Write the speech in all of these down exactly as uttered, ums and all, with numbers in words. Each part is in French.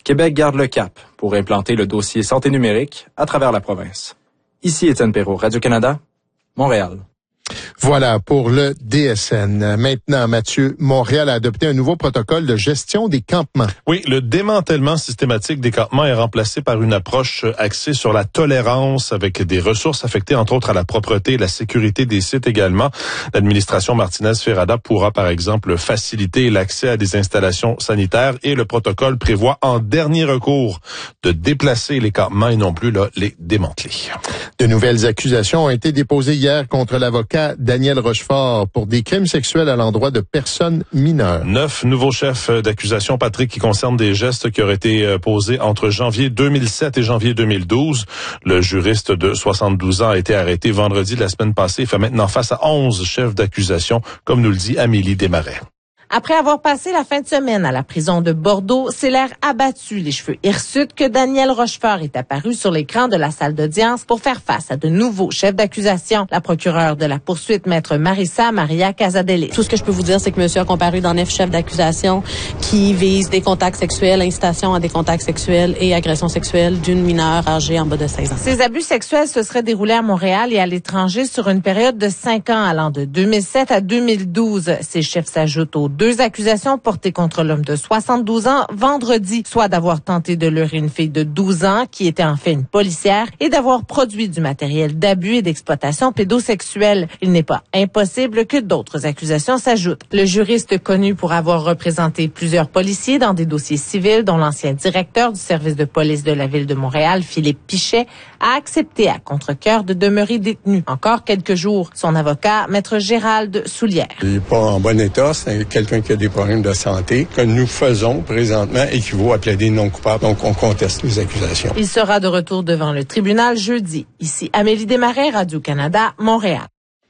Québec garde le cap pour implanter le dossier santé numérique à travers la province. Ici Étienne Perrault, Radio-Canada, Montréal. Voilà pour le D S N. Maintenant, Mathieu, Montréal a adopté un nouveau protocole de gestion des campements. Oui, le démantèlement systématique des campements est remplacé par une approche axée sur la tolérance avec des ressources affectées entre autres à la propreté et la sécurité des sites également. L'administration Martinez-Ferrada pourra par exemple faciliter l'accès à des installations sanitaires et le protocole prévoit en dernier recours de déplacer les campements et non plus là, les démanteler. De nouvelles accusations ont été déposées hier contre l'avocat Daniel Rochefort pour des crimes sexuels à l'endroit de personnes mineures. Neuf nouveaux chefs d'accusation, Patrick, qui concernent des gestes qui auraient été posés entre janvier deux mille sept et janvier deux mille douze. Le juriste de soixante-douze ans a été arrêté vendredi de la semaine passée et fait maintenant face à onze chefs d'accusation, comme nous le dit Amélie Desmarais. Après avoir passé la fin de semaine à la prison de Bordeaux, c'est l'air abattu, les cheveux hirsutes, que Daniel Rochefort est apparu sur l'écran de la salle d'audience pour faire face à de nouveaux chefs d'accusation. La procureure de la poursuite, maître Marissa Maria Casadelis. Tout ce que je peux vous dire, c'est que monsieur a comparu dans neuf chefs d'accusation qui visent des contacts sexuels, incitation à des contacts sexuels et agression sexuelle d'une mineure âgée en bas de seize ans. Ces abus sexuels se seraient déroulés à Montréal et à l'étranger sur une période de cinq ans allant de deux mille sept à deux mille douze. Ces chefs s'ajoutent aux deux accusations portées contre l'homme de soixante-douze ans vendredi, soit d'avoir tenté de leurrer une fille de douze ans qui était en fait une policière et d'avoir produit du matériel d'abus et d'exploitation pédosexuelle. Il n'est pas impossible que d'autres accusations s'ajoutent. Le juriste connu pour avoir représenté plusieurs policiers dans des dossiers civils, dont l'ancien directeur du service de police de la ville de Montréal, Philippe Pichet, a accepté à contre-cœur de demeurer détenu encore quelques jours. Son avocat, maître Gérald Soulière. Il n'est pas en bon état, c'est quelqu'un qui a des problèmes de santé. Que nous faisons présentement équivaut à plaider non coupable, donc on conteste les accusations. Il sera de retour devant le tribunal jeudi. Ici Amélie Desmarais, Radio-Canada, Montréal.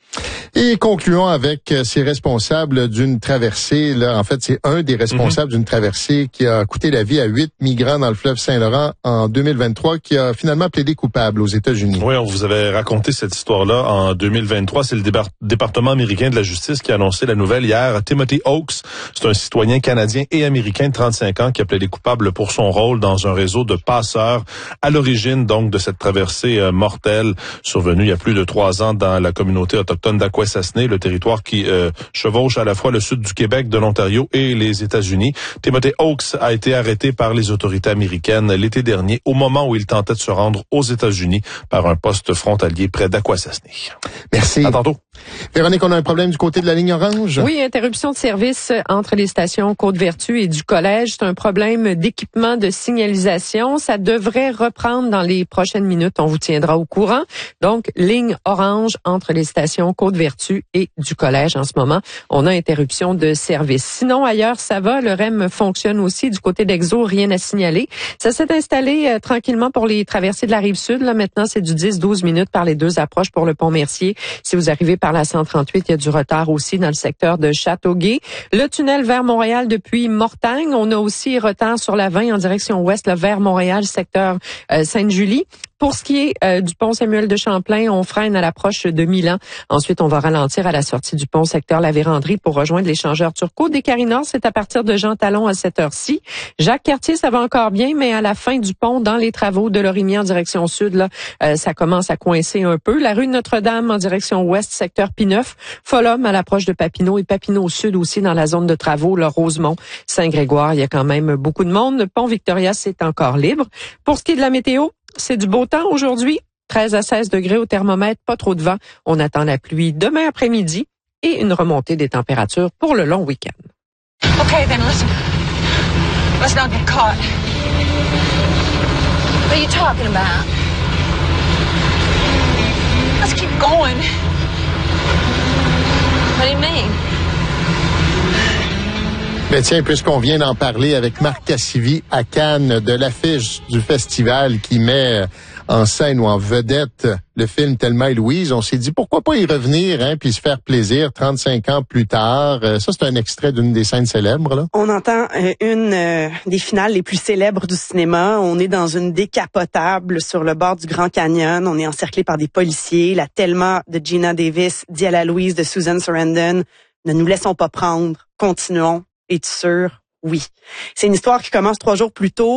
Et concluons avec ces responsables d'une traversée. Là, en fait, c'est un des responsables mm-hmm. d'une traversée qui a coûté la vie à huit migrants dans le fleuve Saint-Laurent en deux mille vingt-trois, qui a finalement plaidé coupable aux États-Unis. Oui, on vous avait raconté cette histoire-là en deux mille vingt-trois. C'est le débar- département américain de la justice qui a annoncé la nouvelle hier. Timothy Oakes, c'est un citoyen canadien et américain de trente-cinq ans qui a plaidé coupable pour son rôle dans un réseau de passeurs à l'origine donc de cette traversée euh, mortelle survenue il y a plus de trois ans dans la communauté autochtone d'Akwesasne, le territoire qui euh, chevauche à la fois le sud du Québec, de l'Ontario et les États-Unis. Timothy Oakes a été arrêté par les autorités américaines l'été dernier au moment où il tentait de se rendre aux États-Unis par un poste frontalier près d'Akwesasne. Merci. À tantôt. Véronique, on a un problème du côté de la ligne orange? Oui, interruption de service entre les stations Côte-Vertu et du collège. C'est un problème d'équipement de signalisation. Ça devrait reprendre dans les prochaines minutes. On vous tiendra au courant. Donc, ligne orange entre les stations Côte-Vertu et du collège en ce moment. On a interruption de service. Sinon, ailleurs, ça va. Le R E M fonctionne aussi. Du côté d'Exo, rien à signaler. Ça s'est installé euh, tranquillement pour les traversées de la Rive-Sud. Là, maintenant, c'est du dix à douze minutes par les deux approches pour le pont Mercier. Si vous arrivez par la cent trente-huit, il y a du retard aussi dans le secteur de Châteauguay. Le tunnel vers Montréal depuis Mortagne. On a aussi retard sur la vingt en direction ouest, là, vers Montréal, secteur euh, Sainte-Julie. Pour ce qui est euh, du pont Samuel de Champlain, on freine à l'approche de Milan. Ensuite, on va ralentir à la sortie du pont secteur La Vérandrie pour rejoindre l'échangeur Turcot. Des Carry-Nord, c'est à partir de Jean Talon à cette heure-ci. Jacques-Cartier, ça va encore bien, mais à la fin du pont, dans les travaux de Lorimier en direction sud, là, euh, ça commence à coincer un peu. La rue Notre-Dame en direction ouest, secteur Pineuf. Folhomme à l'approche de Papineau et Papineau au sud aussi dans la zone de travaux. Le Rosemont, Saint-Grégoire, il y a quand même beaucoup de monde. Le pont Victoria, c'est encore libre. Pour ce qui est de la météo, c'est du beau temps aujourd'hui, treize à seize degrés au thermomètre, pas trop de vent. On attend la pluie demain après-midi et une remontée des températures pour le long week-end. Okay, then listen. Let's not get caught. What are you talking about? Let's keep going. What do you mean? Mais tiens, puisqu'on vient d'en parler avec Marc Cassivi à Cannes de l'affiche du festival qui met en scène ou en vedette le film Thelma et Louise, on s'est dit pourquoi pas y revenir hein, puis se faire plaisir trente-cinq ans plus tard. Ça, c'est un extrait d'une des scènes célèbres. Là. On entend euh, une euh, des finales les plus célèbres du cinéma. On est dans une décapotable sur le bord du Grand Canyon. On est encerclé par des policiers. La Thelma de Gina Davis dit à la Louise de Susan Sarandon, ne nous laissons pas prendre, continuons. Es-tu sûr? Oui. C'est une histoire qui commence trois jours plus tôt.